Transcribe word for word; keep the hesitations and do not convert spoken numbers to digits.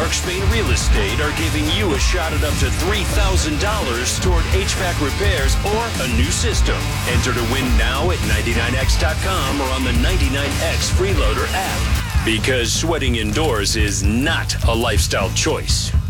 Mark Spain Real Estate are giving you a shot at up to three thousand dollars toward H V A C repairs or a new system. Enter to win now at ninety-nine X dot com or on the ninety-nine X Freeloader app. Because sweating indoors is not a lifestyle choice.